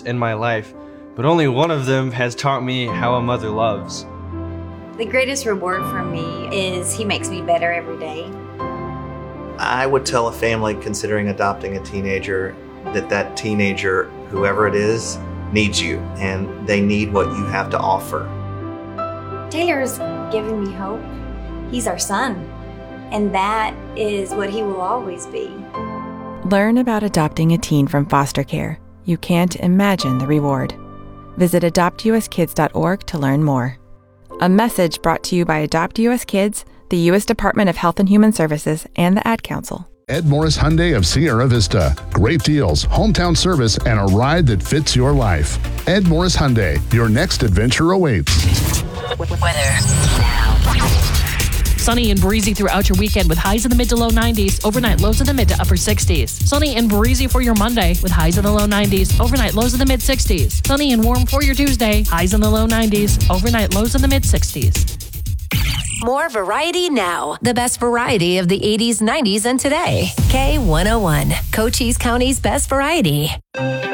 in my life, but only one of them has taught me how a mother loves. The greatest reward for me is he makes me better every day. I would tell a family considering adopting a teenager that teenager, whoever it is, needs you, and they need what you have to offer. Taylor's given me hope. He's our son, and that is what he will always be. Learn about adopting a teen from foster care. You can't imagine the reward. Visit adoptuskids.org to learn more. A message brought to you by Adopt US Kids, the U.S. Department of Health and Human Services, and the Ad Council. Ed Morris Hyundai of Sierra Vista. Great deals, hometown service, and a ride that fits your life. Ed Morris Hyundai, your next adventure awaits. Weather now. Sunny and breezy throughout your weekend with highs in the mid to low 90s, overnight lows in the mid to upper 60s. Sunny and breezy for your Monday with highs in the low 90s, overnight lows in the mid 60s. Sunny and warm for your Tuesday, highs in the low 90s, overnight lows in the mid 60s. More variety now. The best variety of the 80s, 90s, and today. K101, Cochise County's best variety.